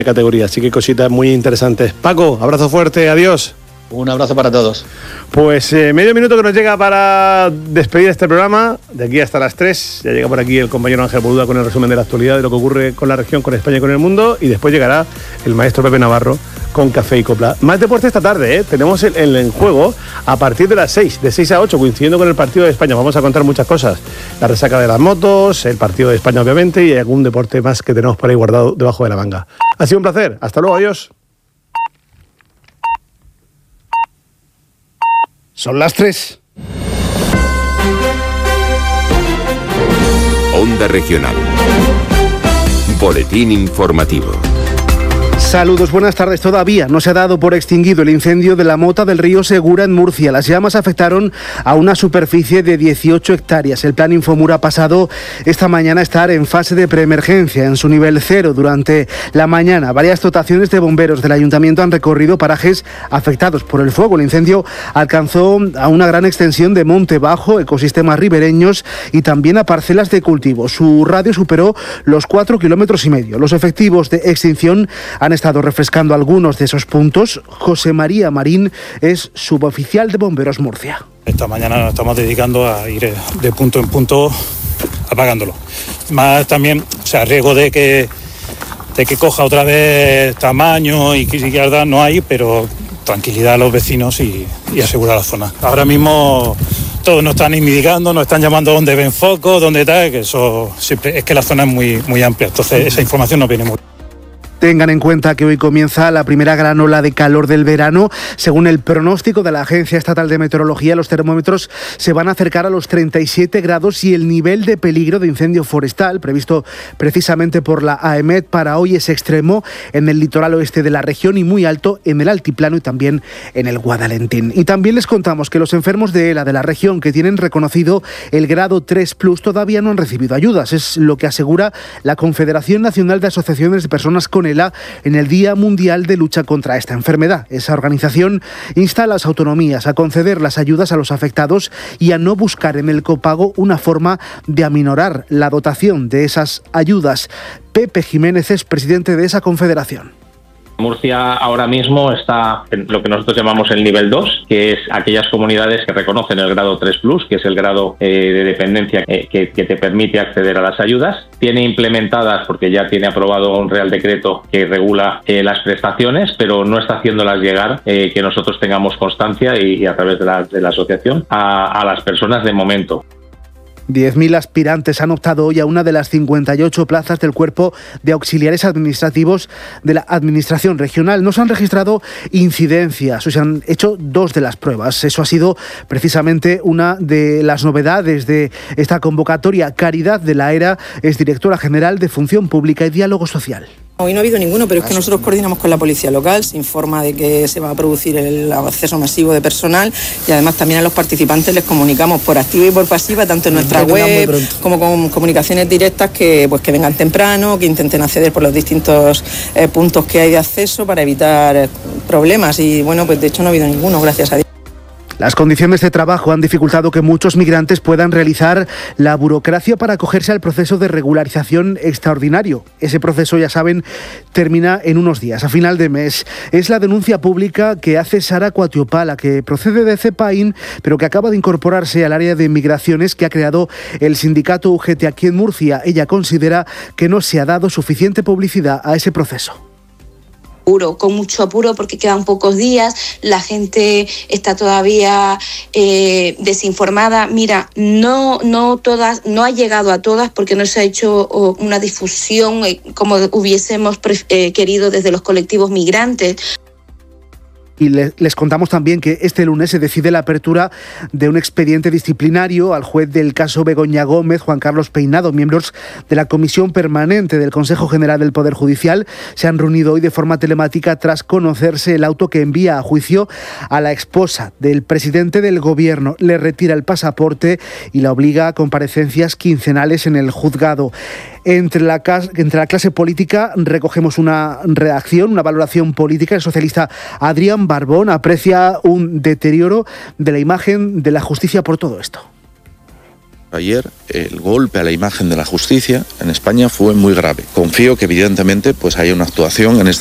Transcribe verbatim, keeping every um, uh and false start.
categoría, así que cositas muy interesantes. Paco, abrazo fuerte, adiós. Un abrazo para todos. Pues eh, medio minuto que nos llega para despedir este programa, de aquí hasta las tres. Ya llega por aquí el compañero Ángel Boluda con el resumen de la actualidad de lo que ocurre con la región, con España y con el mundo, y después llegará el maestro Pepe Navarro con Café y Copla. Más deporte esta tarde, ¿eh? Tenemos el, el en juego a partir de las seis, de seis a ocho, coincidiendo con el partido de España. Vamos a contar muchas cosas. La resaca de las motos, el partido de España obviamente, y algún deporte más que tenemos por ahí guardado debajo de la manga. Ha sido un placer. Hasta luego, adiós. Son las tres. Onda Regional. Boletín informativo. Saludos, buenas tardes. Todavía no se ha dado por extinguido el incendio de la mota del río Segura en Murcia. Las llamas afectaron a una superficie de dieciocho hectáreas. El plan Infomur ha pasado esta mañana a estar en fase de preemergencia, en su nivel cero. Durante la mañana, varias dotaciones de bomberos del ayuntamiento han recorrido parajes afectados por el fuego. El incendio alcanzó a una gran extensión de monte bajo, ecosistemas ribereños y también a parcelas de cultivo. Su radio superó los cuatro kilómetros y medio. Los efectivos de extinción han estado refrescando algunos de esos puntos. José María Marín es suboficial de Bomberos Murcia. Esta mañana nos estamos dedicando a ir de punto en punto apagándolo. Más también, o sea, riesgo de que, de que coja otra vez tamaño y que no hay, pero tranquilidad a los vecinos y, y asegurar la zona. Ahora mismo todos nos están indicando, nos están llamando dónde ven focos, dónde tal, que eso siempre es que la zona es muy, muy amplia, entonces esa información nos viene muy bien. Tengan en cuenta que hoy comienza la primera gran ola de calor del verano. Según el pronóstico de la Agencia Estatal de Meteorología, los termómetros se van a acercar a los treinta y siete grados y el nivel de peligro de incendio forestal, previsto precisamente por la AEMET para hoy, es extremo en el litoral oeste de la región y muy alto en el altiplano y también en el Guadalentín. Y también les contamos que los enfermos de ELA de la región que tienen reconocido el grado tres plus todavía no han recibido ayudas. Es lo que asegura la Confederación Nacional de Asociaciones de Personas con en el Día Mundial de Lucha contra esta enfermedad. Esa organización insta a las autonomías a conceder las ayudas a los afectados y a no buscar en el copago una forma de aminorar la dotación de esas ayudas. Pepe Jiménez es presidente de esa confederación. Murcia ahora mismo está en lo que nosotros llamamos el nivel dos, que es aquellas comunidades que reconocen el grado tres plus, que es el grado eh, de dependencia eh, que, que te permite acceder a las ayudas. Tiene implementadas, porque ya tiene aprobado un Real Decreto que regula eh, las prestaciones, pero no está haciéndolas llegar, eh, que nosotros tengamos constancia y, y a través de la, de la asociación, a, a las personas de momento. diez mil aspirantes han optado hoy a una de las cincuenta y ocho plazas del Cuerpo de Auxiliares Administrativos de la Administración Regional. No se han registrado incidencias, o se han hecho dos de las pruebas. Eso ha sido precisamente una de las novedades de esta convocatoria. Caridad de la Era es directora general de Función Pública y Diálogo Social. Hoy no ha habido ninguno, pero es que nosotros coordinamos con la policía local, se informa de que se va a producir el acceso masivo de personal y además también a los participantes les comunicamos por activa y por pasiva, tanto en nuestra web como con comunicaciones directas, que pues que vengan temprano, que intenten acceder por los distintos eh, puntos que hay de acceso para evitar problemas y bueno, pues de hecho no ha habido ninguno, gracias a Dios. Las condiciones de trabajo han dificultado que muchos migrantes puedan realizar la burocracia para acogerse al proceso de regularización extraordinario. Ese proceso, ya saben, termina en unos días, a final de mes. Es la denuncia pública que hace Sara Cuatiopala, que procede de Cepain, pero que acaba de incorporarse al área de migraciones que ha creado el sindicato U G T aquí en Murcia. Ella considera que no se ha dado suficiente publicidad a ese proceso. Con mucho apuro porque quedan pocos días, la gente está todavía eh, desinformada. Mira, no, no todas, no ha llegado a todas porque no se ha hecho oh, una difusión eh, como hubiésemos pre- eh, querido desde los colectivos migrantes. Y les contamos también que este lunes se decide la apertura de un expediente disciplinario al juez del caso Begoña Gómez, Juan Carlos Peinado. Miembros de la Comisión Permanente del Consejo General del Poder Judicial se han reunido hoy de forma telemática tras conocerse el auto que envía a juicio a la esposa del presidente del Gobierno. Le retira el pasaporte y la obliga a comparecencias quincenales en el juzgado. Entre la, entre la clase política recogemos una reacción, una valoración política. El socialista Adrián Barbón aprecia un deterioro de la imagen de la justicia por todo esto. Ayer el golpe a la imagen de la justicia en España fue muy grave. Confío que evidentemente pues haya una actuación en este